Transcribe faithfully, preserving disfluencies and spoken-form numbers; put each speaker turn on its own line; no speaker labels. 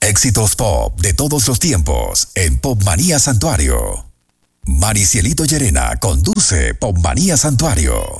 Éxitos pop de todos los tiempos en Popmanía Santuario. Maricielito Llerena conduce Popmanía Santuario.